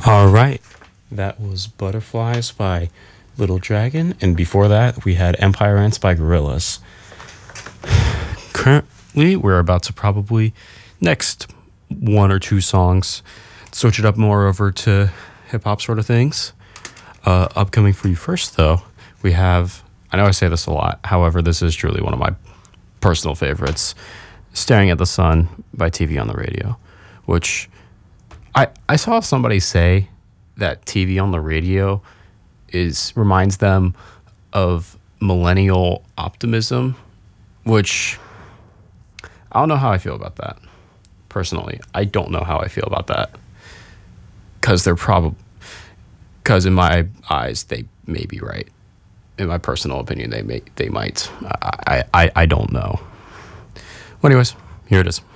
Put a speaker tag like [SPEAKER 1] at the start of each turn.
[SPEAKER 1] All right. That was Butterflies by Little Dragon. And before that, we had Empire Ants by Gorillaz. Currently, we're about to probably, next one or two songs, switch it up more over to hip hop sort of things. Upcoming for you first, though, we have, I know I say this a lot, however, this is truly one of my personal favorites, Staring at the Sun by TV on the Radio, which I saw somebody say that TV on the radio reminds them of millennial optimism, which I don't know how I feel about that. Personally, I don't know how I feel about that, because in my eyes they may be right. In my personal opinion, they might. I don't know. Well, anyways, here it is.